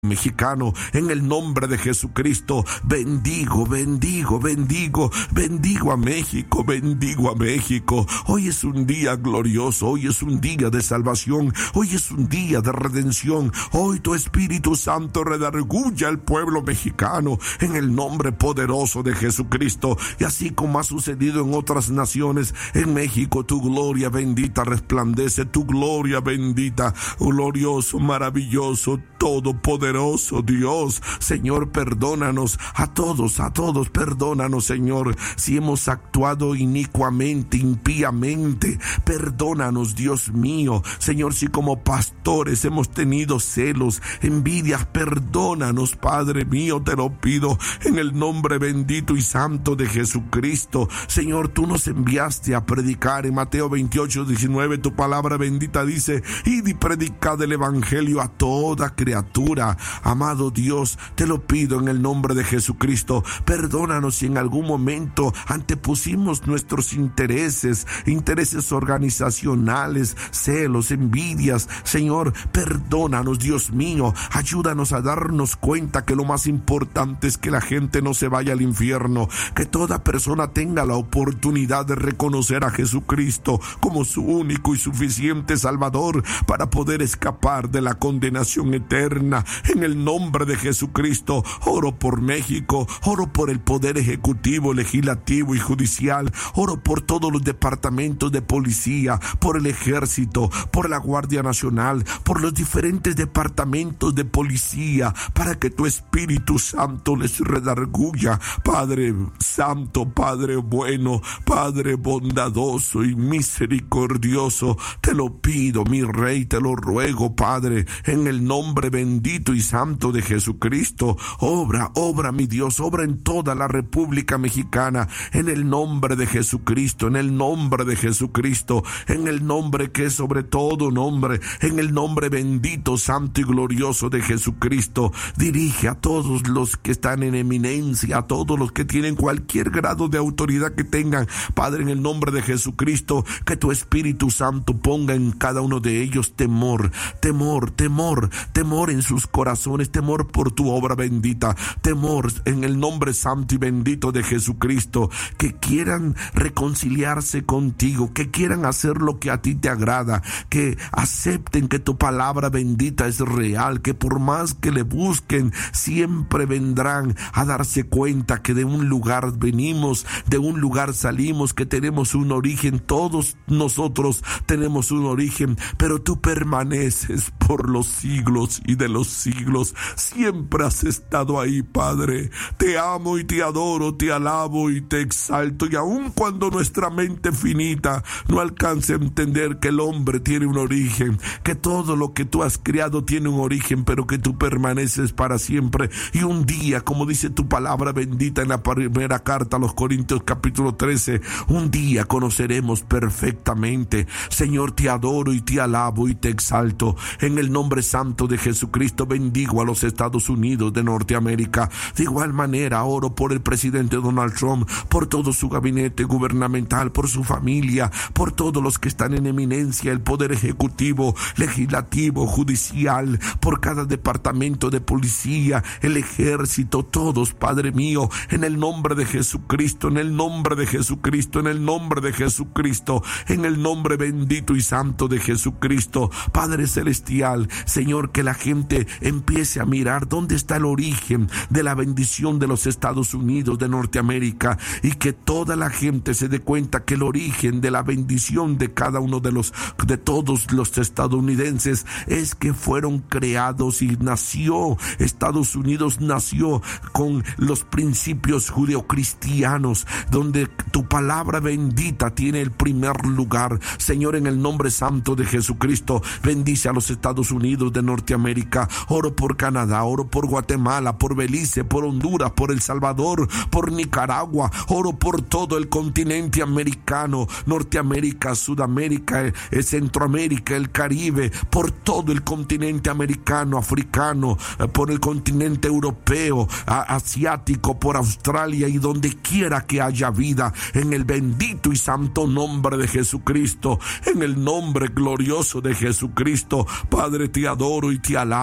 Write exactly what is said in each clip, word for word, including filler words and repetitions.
mexicano, en el nombre de Jesucristo. Bendigo, bendigo, bendigo, bendigo a México, bendigo a México. Hoy es un día glorioso, hoy es un día de salvación, hoy es un día de redención. Hoy tu Espíritu Santo redarguye al pueblo mexicano en el nombre poderoso de Jesucristo. Y así como ha sucedido en otras naciones, en México tu gloria bendita resplandece, tu gloria bendita, glorioso, maravilloso, todopoderoso Dios. Señor, perdónanos a todos, a todos, perdónanos, Señor, si hemos actuado inicuamente, impíamente. Perdónanos, Dios mío. Señor, si como pastores hemos tenido celos, envidias, perdónanos, Padre mío, te lo pido en el nombre bendito y santo de Jesucristo. Señor, tú nos enviaste a predicar en Mateo veintiocho, diecinueve, tu palabra bendita dice: id y predicad el evangelio a toda criatura. Amado Dios, te lo pido en el nombre de Jesucristo. Perdónanos si en algún momento antepusimos nuestros intereses, intereses organizacionales, celos, envidias. Señor, perdónanos, Dios mío. Ayúdanos a darnos cuenta que lo más importante es que la gente no se vaya al infierno, que toda persona tenga la oportunidad de reconocer a Jesucristo como su único y suficiente Salvador para poder escapar de la condenación eterna. En el nombre de Jesucristo, oro por México, oro por el Poder Ejecutivo, Legislativo y Judicial, oro por todos los departamentos de policía, por el Ejército, por la Guardia Nacional, por los diferentes departamentos de policía, para que tu Espíritu Santo les redarguya. Padre Santo, Padre bueno, Padre bondadoso y misericordioso, te lo pido, mi Rey, te lo ruego, Padre, en el nombre bendito y santo de Jesucristo. Obra, obra, mi Dios, obra en toda la República Mexicana, en el nombre de Jesucristo, en el nombre de Jesucristo, en el nombre que es sobre todo nombre, en el nombre bendito, santo y glorioso de Jesucristo. Dirige a todos los que están en eminencia, a todos los que tienen cualquier grado de autoridad que tengan, Padre, en el nombre de Jesucristo, que tu Espíritu Santo ponga en cada uno de ellos temor, temor, temor, temor en sus corazones, temor por tu obra bendita, temor en el nombre santo y bendito de Jesucristo, que quieran reconciliarse contigo, que quieran hacer lo que a ti te agrada, que acepten que tu palabra bendita es real, que por más que le busquen, siempre vendrán a darse cuenta que de un lugar venimos, de un lugar salimos, que tenemos un origen, todos nosotros tenemos un origen, pero tú permaneces por los siglos y de los siglos. Siempre has estado ahí, Padre. Te amo y te adoro, te alabo y te exalto. Y aun cuando nuestra mente finita no alcance a entender que el hombre tiene un origen, que todo lo que tú has creado tiene un origen, pero que tú permaneces para siempre. Y un día, como dice tu palabra bendita en la primera carta a los Corintios capítulo trece, un día conoceremos perfectamente. Señor, te adoro y te alabo y te exalto. En el nombre santo de Jesucristo, bendigo a los Estados Unidos de Norteamérica. De igual manera, oro por el presidente Donald Trump, por todo su gabinete gubernamental, por su familia, por todos los que están en eminencia, el Poder Ejecutivo, Legislativo, Judicial, por cada departamento de policía, el Ejército, todos, Padre mío, en el nombre de Jesucristo, en el nombre de Jesucristo, en el nombre de Jesucristo, en el nombre bendito y santo de Jesucristo. Padre Celestial, Señor, que la gente empiece a mirar dónde está el origen de la bendición de los Estados Unidos de Norteamérica, y que toda la gente se dé cuenta que el origen de la bendición de cada uno de los de todos los estadounidenses es que fueron creados y nació Estados Unidos nació con los principios judeocristianos, donde tu palabra bendita tiene el primer lugar. Señor, en el nombre santo de Jesucristo, bendice a los Estados Unidos de Norteamérica. Oro por Canadá, oro por Guatemala, por Belice, por Honduras, por El Salvador, por Nicaragua. Oro por todo el continente americano, Norteamérica, Sudamérica, eh, Centroamérica, el Caribe, por todo el continente americano, africano, eh, por el continente europeo, a, asiático, por Australia y donde quiera que haya vida, en el bendito y santo nombre de Jesucristo, en el nombre glorioso de Jesucristo. Padre, te adoro y te alabo y te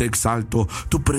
exalto, tu